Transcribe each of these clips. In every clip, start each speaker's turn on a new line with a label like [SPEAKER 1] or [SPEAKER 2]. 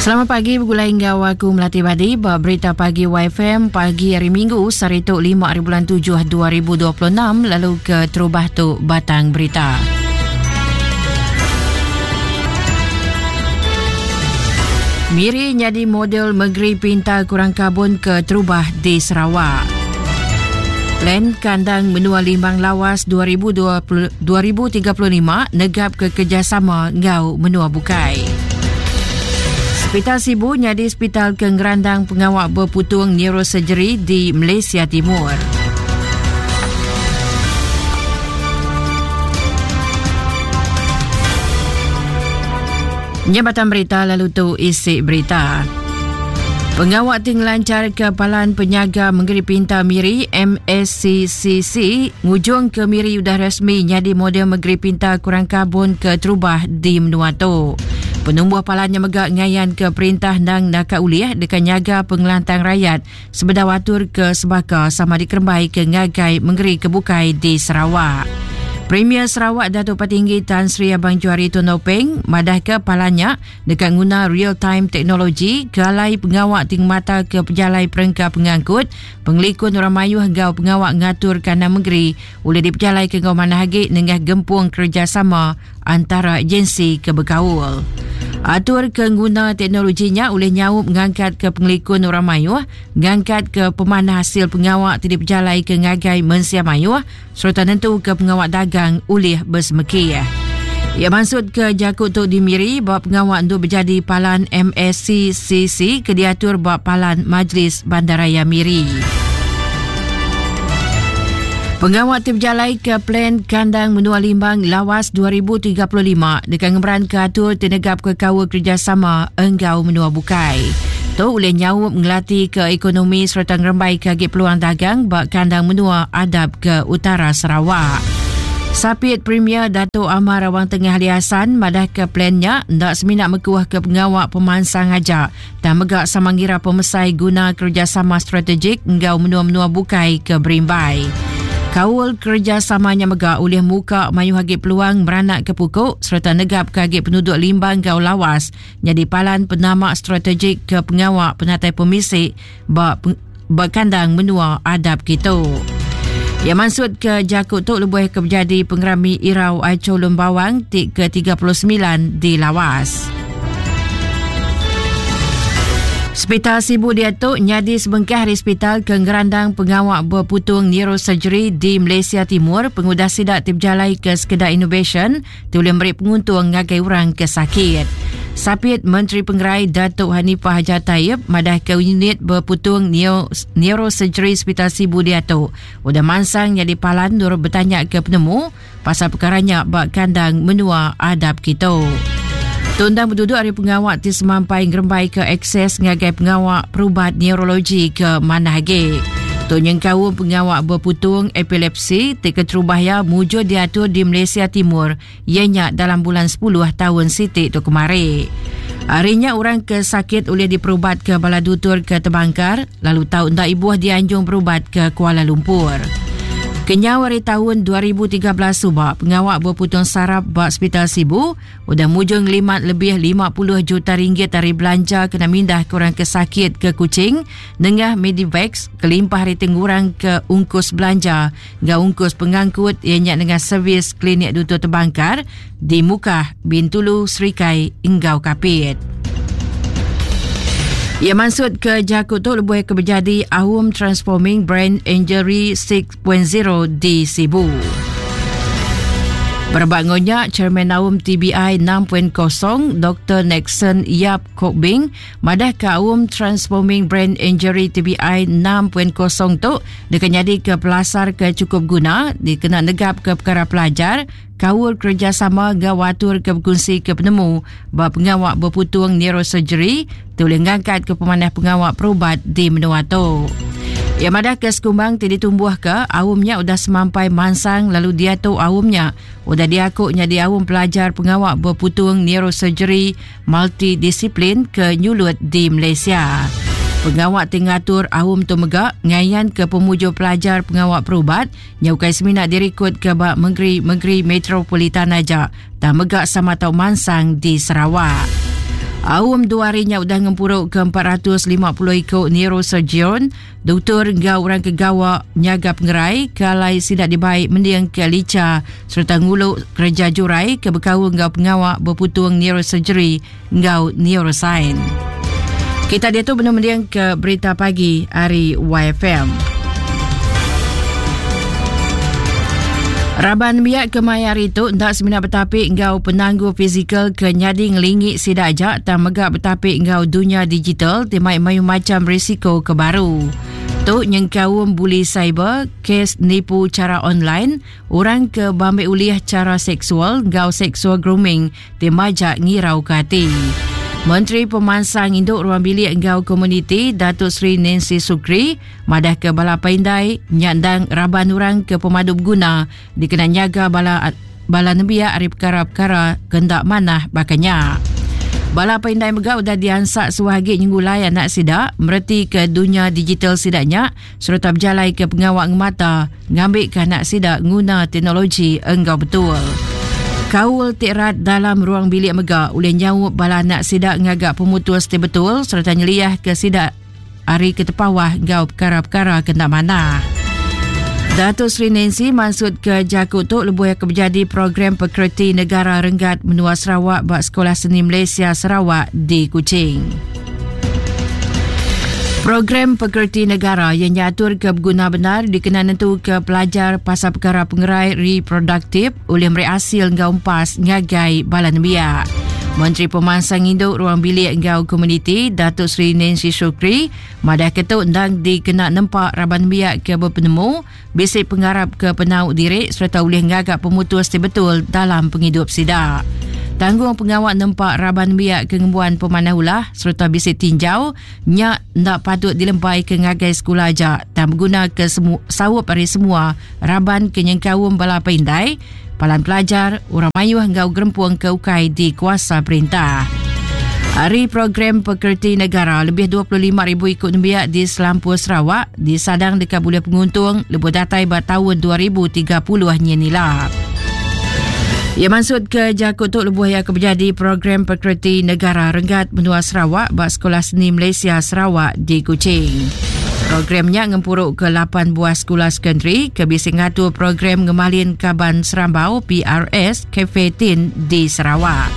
[SPEAKER 1] Selamat pagi, bergulai hingga aku Melati Badi. Berita pagi YFM pagi hari Minggu, Sarituk 5/7/2026, lalu ke terubah tu batang berita. Miri jadi model negeri pintar kurang karbon ke terubah di Sarawak. Plan kandang menua limbang lawas 2035 negap ke kerjasama ngau menua bukai. Hospital Sibu jadi hospital kengerandang pengawal berputung neurosurgery di Malaysia Timur. Jabatan berita lalu tu isi berita. Pengawal ting lancar Kepalan Penyaga Negeri Pintar Miri MSCCC ngujung ke Miri sudah resmi jadi model negeri pintar kurang karbon ke terubah di menua tu. Penumbuh palannya megak ngayan ke perintah nang nakak uliah dekat nyaga pengelantang rakyat sebeda watur ke sebaka sama dikerembai ke ngagai menggeri kebukai di Sarawak. Premier Sarawak Datuk Patinggi Tan Sri Abang Johari Tun Nopeng madah ke palanya dekat guna real-time teknologi ke alai pengawak ting mata ke pejalai perengka pengangkut, penglikun orang mayuh gau pengawak ngatur kanan negeri boleh dipejalai ke gau manahagi nengah gempung kerjasama antara agensi ke berkaul. Atur kengguna teknologinya oleh nyawup mengangkat ke penglikun orang mayuh, mengangkat ke pemanah hasil pengawak tidak berjalai ke ngagai mensia mayuh, serta tentu ke pengawak dagang oleh bersemekiyah. Ia maksud ke Jakut Tok Dimiri bahawa pengawak untuk berjadi palan MSCCC ke diatur bahawa palan Majlis Bandaraya Miri. Pengawal terberjalai ke plan kandang menua limbang lawas 2035 dekat ngemeran ke atur tenegap ke kawal kerjasama enggau menua bukai. Tu oleh nyawup ngelatih ke ekonomi serta ngerembai ke peluang dagang bak kandang menua adab ke utara Sarawak. Sapit Premier Datuk Ahmad Rawang Tengah Ali Hassan madah ke plannya ndak seminat mekuah ke pengawak pemansang ajak dan megak samangira pemesai guna kerjasama strategik enggau menua-menua bukai ke berimbai. Kawal kerjasamanya megak oleh muka mayu hagit peluang beranak ke pukuk serta negap ke hagit penduduk limbang gau lawas jadi palan penamak strategik ke pengawak penatai pemisik berkandang menua adab kita. Ia maksud ke Jakut Tok lebuh ke berjadi pengerami Irau Aico Lembawang ke 39 di lawas. Hospital Sibu Diatuk nyadi sebengkah di hospital kengerandang pengawak berputung neurosurgery di Malaysia Timur pengudah sidak terberjalai ke sekedar innovation boleh memberi penguntung ngagai orang ke sakit. Sapit Menteri Pengerai Datuk Hanifah Hajar Taib madah ke unit berputung neurosurgery Hospital Sibu Diatuk udah mansang jadi palan nur bertanya ke penemu pasal perkaranya bak kandang menua adab kita. Tundang berduduk hari pengawak di semampai ngerembai ke akses ngagai pengawak perubat neurologi ke manahage. Tonyengkau pengawak berputung epilepsi teka terubahya mujur diatur di Malaysia Timur ianya dalam bulan 10 tahun sitik tu kemari. Harinya orang ke sakit oleh diperubat ke Baladutur ke Tebangkar lalu tahun tak ibuah dianjung berubat ke Kuala Lumpur. Kenyau hari tahun 2013 subak pengawak berputung saraf bak Hospital Sibu udah mujung limat lebih 50 juta ringgit dari belanja kena mindah ke orang kesakit ke Kuching dengah Medivac kelimpah hari tenggurang ke ungkus belanja ga ungkus pengangkut ianya dengan servis klinik Dutur Tebangkar di Mukah Bintulu Serikai Inggau Kapit. Ia maksud ke Jakut Tok lebuh ke berjadi Ahum Transforming Brain Injury 6.0 di Sibu. Berbangunnya Chairman Ahum TBI 6.0 Dr. Nixon Yap Kok Bing madah ke Ahum Transforming Brain Injury TBI 6.0 tu dekat jadi ke pelasar ke cukup guna dikena negap ke perkara pelajar kawal kerjasama gawatur ke berkongsi ke penemu bahawa pengawak berputung neurosurgery boleh ngangkat ke pemanah pengawak perubat di menua tu. Ia madah ke sekumbang tidak tumbuh ke awumnya udah semampai mansang lalu dia tu awumnya udah diakuknya di awum pelajar pengawak berputung neurosurgery multidisiplin ke Nyulut di Malaysia. Pengawak tingatur awum tu megak ngayan ke pemujur pelajar pengawak perubat nyaukai seminat dirikut ke bak Negeri Metropolitan aja tak megak sama tau mansang di Sarawak. Awam 2 harinya udah ngempuruk ke 450 ikut neurosurgeon, doktor ngau orang kegawa nyaga pengerai, kalai sidak dibaik mendiang ke lica, serta nguluk kerja jurai ke berkawa ngau pengawak berputung neurosurgery ngau neuroscience. Kita dia tu benar-benar ke berita pagi hari YFM. Raban biak ke mayar itu ndak seminat bertapik ngau penangguh fizikal ke nyadi ngelingi sidajak tak megak bertapik ngau dunia digital temai mayu macam risiko ke baru. Tu nyengkawum buli cyber, kes nipu cara online, orang ke bambil uliah cara seksual, ngau seksual grooming temajak ngirau ke hati. Menteri Pemansang Induk Ruang Bilik Engau Komuniti Datuk Seri Nancy Sukri madah ke bala paindai nyandang raban orang ke pemadub guna dikenal nyaga bala nebia ari perkara-perkara kendak manah bakanya. Bala paindai megau dah diansak suahagi nyinggu layan nak sidak mereti ke dunia digital sidaknya serta berjalai ke pengawak ngemata ngambil ke nak sidak guna teknologi engau betul. Kaul tikrat dalam ruang bilik megak oleh nyawuk bala nak sidak ngagak pemutus betul serta nyeliah ke sidak hari ke tepawah ngau perkara-perkara kena mana. Datuk Seri Nancy maksud ke Jakut tu lebuh yang berjadi program pekerti negara Renggat menua Sarawak bak Sekolah Seni Malaysia Sarawak di Kuching. Program pekerti negara yang diatur ke berguna benar dikenal nentu ke pelajar pasal perkara pengerai reproduktif oleh mereka hasil ngau empas ngagai balan biak. Menteri Pemansang Induk Ruang Bilik Engau Komuniti Datuk Seri Nancy Sukri madah ketuk ndang dikena nempak raban biak ke berpenemu bisik pengharap ke penau diri serta boleh ngagak pemutus betul dalam penghidup sidak. Tanggung pengawak nempak raban biak kengembuan pemanah ulah serta bisik tinjau nyak ndak patut dilempai ke ngagai sekolah ajak dan berguna ke sawup hari semua raban kenyengkawum bala paindai palan pelajar orang mayuh ngau gerempuang ke ukai di kuasa perintah. Hari program pekerti negara lebih 25,000 ikut nembiak di Selampur Sarawak disadang dekat bulan penguntung lebih datai bat tahun 2030 nyenila. Ia maksud ke Jakut tu lebuh yang berjadi program pekerti negara Renggat menua Sarawak bak Sekolah Seni Malaysia Sarawak di Kuching. Programnya ngempuruk ke 8 buah sekolah sekondari ke bising ngatur program ngemalin Kaban Serambau PRS Cafe Tin di Sarawak.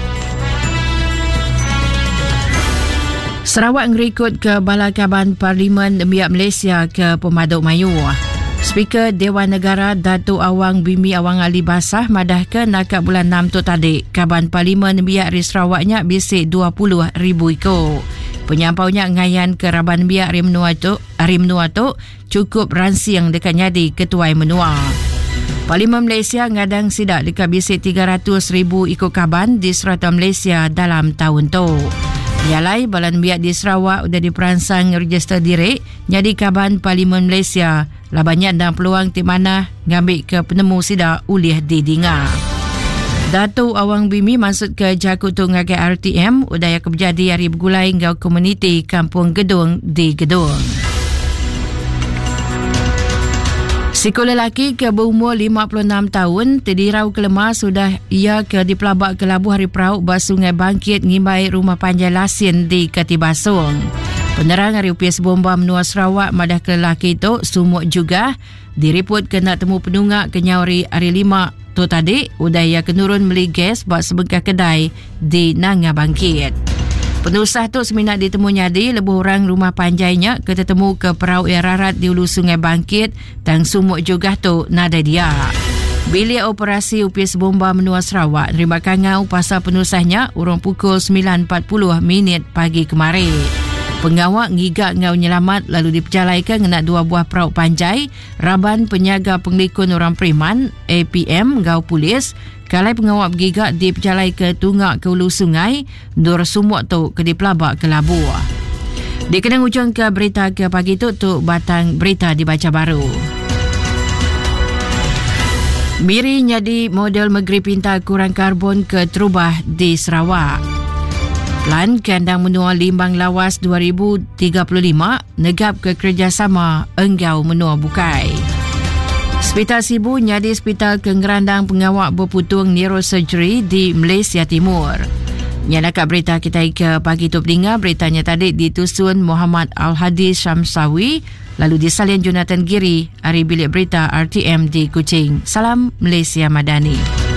[SPEAKER 1] Sarawak ngerikut ke Balai Kaban Parlimen Nembiak Malaysia ke Pemaduk Mayu. Speaker Dewan Negara Datuk Awang Bimi Awang Ali Basah madah ke nakak bulan 6 tu tadi Kaban Parlimen Biak di Sarawaknya bisik 20,000 ikut. Penyampaunya ngayan ke Raban Biak Hari Menua tu cukup ransiang dekat nyadi Ketuai Menua. Parlimen Malaysia ngadang sidak dekat bisik 300,000 ikut kaban di serata Malaysia dalam tahun tu. Yalai balan biak di Sarawak sudah diperansang register diri nyadi kaban Parlimen Malaysia. Lah banyak dan peluang di mana ngambil ke penemu sidak uliah di Dinga. Datuk Awang Bimi maksud ke Jakut tu ngagai RTM udaya kebejadi hari bergulai ngau komuniti Kampung Gedung di Gedung. Sekolah lelaki ke berumur 56 tahun terdirau kelemah sudah ia ke dipelabak ke Labuh Hari Perauk bas Sungai Bangkit ngimbai rumah panjai Lasin di Katibasung. Penerang Hari UPS Bomba menua Sarawak madah ke lelaki itu sumuk juga diriput kena temu penungak ke nyauri hari 5 tu tadi udah ia kenurun beli gas buat sebengkah kedai di Nanga Bangkit. Penusah tu seminat ditemu nyadi lebuh orang rumah panjainya ketemu ke perahu yang rarat di hulu Sungai Bangkit dan sumuk juga tu nada dia. Bilik operasi UPS Bomba menua Sarawak nerima kangau pasal penusahnya urung pukul 9.40 pagi kemarin. Pengawak ngigak ngau nyelamat lalu diperjalaikan dengan 2 buah perahu panjai, Raban Penyaga Penglikun Orang Periman, APM, ngau polis, kalai pengawak bergigak diperjalai ke Tungak ke hulu sungai, Nur Sumuk tu ke dipelabak ke Labuh. Dikenang ujung ke berita ke pagi tu batang berita dibaca baru. Miri nyadi model negeri pintar kurang karbon ke Terubah di Sarawak. Plan kandang menua limbang lawas 2035 negap ke kerjasama Engau Menua Bukai. Hospital Sibu nyadi hospital kengerandang pengawak berputung neurosurgery di Malaysia Timur. Yang nak berita kita ke pagi tu pendengar, beritanya tadi ditusun Muhammad Al-Hadi Syamsawi, lalu disalin Jonathan Giri, hari bilik berita RTM di Kuching. Salam Malaysia Madani.